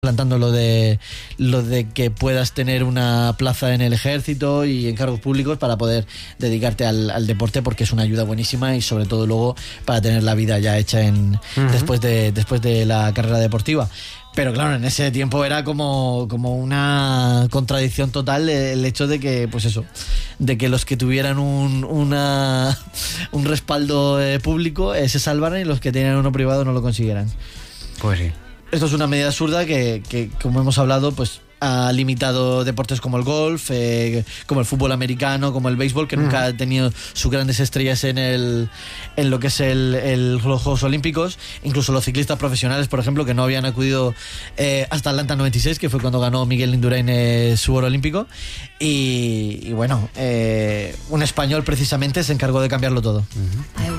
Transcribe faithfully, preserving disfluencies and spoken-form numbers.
plantando lo de lo de que puedas tener una plaza en el ejército y en cargos públicos para poder dedicarte al, al deporte, porque es una ayuda buenísima y sobre todo luego para tener la vida ya hecha en uh-huh. después de después de la carrera deportiva. Pero claro, en ese tiempo era como, como una contradicción total el hecho de que, pues eso, de que los que tuvieran un, una, un respaldo eh, público eh, se salvaran y los que tenían uno privado no lo consiguieran. Pues sí. Esto es una medida absurda que, que como hemos hablado, pues ha limitado deportes como el golf, eh, como el fútbol americano, como el béisbol, que mm. nunca ha tenido sus grandes estrellas en el en lo que es el, el, los Juegos Olímpicos. Incluso los ciclistas profesionales, por ejemplo, que no habían acudido eh, hasta Atlanta noventa y seis, que fue cuando ganó Miguel Indurain eh, su oro olímpico. Y, y bueno, eh, un español precisamente se encargó de cambiarlo todo. Uh-huh.